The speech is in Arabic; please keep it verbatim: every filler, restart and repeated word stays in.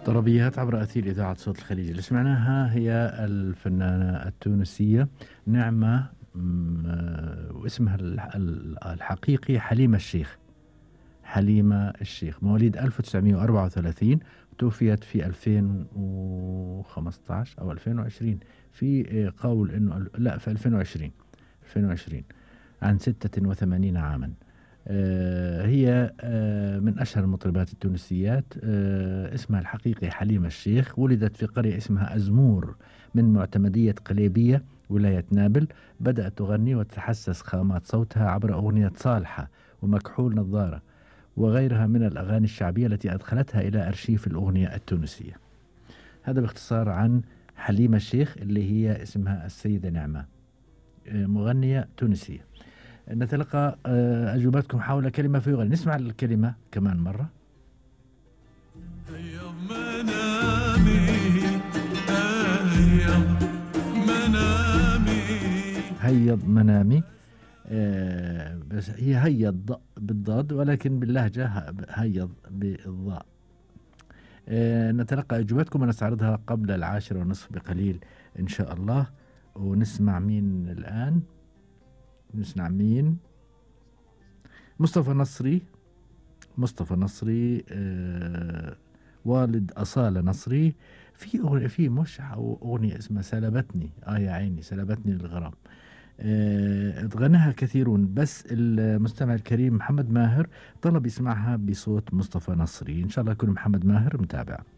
طربيات عبر أثير إذاعة صوت الخليج. اللي سمعناها هي الفنانة التونسية نعمة، م- آه، واسمها الح- ال- الحقيقي حليمة الشيخ. حليمة الشيخ مواليد ألف وتسعمئة وأربعة وثلاثين، توفيت في ألفين وخمسة عشر أو ألفين وعشرين. في آه، قول إنه لا، في ألفين وعشرين ألفين وعشرين، عن ستة وثمانين عاما. آه، هي آه، من أشهر المطربات التونسيات. آه، اسمها الحقيقي حليمة الشيخ. ولدت في قرية اسمها أزمور من معتمدية قليبية ولاية نابل. بدأت تغني وتتحسس خامات صوتها عبر أغنية صالحة ومكحول نظارة وغيرها من الأغاني الشعبية التي أدخلتها إلى أرشيف الأغنية التونسية. هذا باختصار عن حليمة الشيخ اللي هي اسمها السيدة نعمة، آه، مغنية تونسية. نتلقى آه، أجوبتكم حول كلمة في يغني. نسمع الكلمة كمان مرة. هيا منامي هيا منامي هيض منامي. آه، بس هي هيض بالضاد، ولكن باللهجة ه- هيض بالضاء. آه، نتلقى أجوبتكم ونستعرضها قبل العاشرة ونصف بقليل إن شاء الله. ونسمع مين الآن؟ نسمع مين؟ مصطفى نصري. مصطفى نصري آه، والد أصالة نصري. في أغنية، في مش أغنية اسمها سلبتني، آه يا عيني سلبتني الغرام. آه، تغناها كثيرون، بس المستمع الكريم محمد ماهر طلب يسمعها بصوت مصطفى نصري. إن شاء الله يكون محمد ماهر متابع.